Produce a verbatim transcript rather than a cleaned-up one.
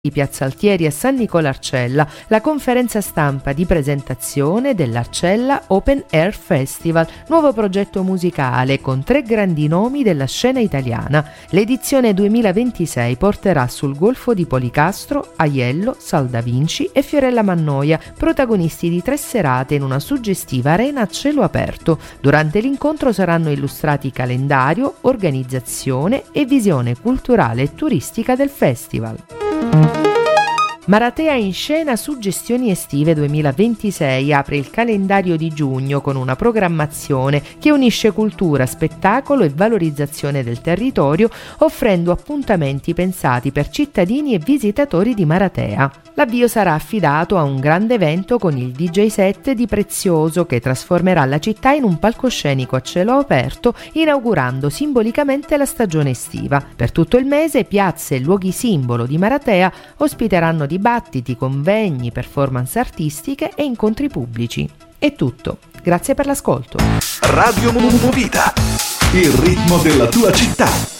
di Piazza Altieri a San Nicolarcella la conferenza stampa di presentazione dell'Arcella Open Air Festival, nuovo progetto musicale con tre grandi nomi della scena italiana. L'edizione duemilaventisei porterà sul golfo di Policastro, Aiello, Sal da Vinci e Fiorella Mannoia, protagonisti di tre serate in una suggestiva arena a cielo aperto. Durante l'incontro saranno illustrati calendario, organizzazione e visione culturale e turistica del festival. Maratea in scena Suggestioni estive duemilaventisei apre il calendario di giugno con una programmazione che unisce cultura, spettacolo e valorizzazione del territorio, offrendo appuntamenti pensati per cittadini e visitatori di Maratea. L'avvio sarà affidato a un grande evento con il D J set di Prezioso che trasformerà la città in un palcoscenico a cielo aperto, inaugurando simbolicamente la stagione estiva. Per tutto il mese piazze e luoghi simbolo di Maratea ospiteranno dibattiti, convegni, performance artistiche e incontri pubblici. È tutto. Grazie per l'ascolto. Radio Movida, il ritmo della tua città.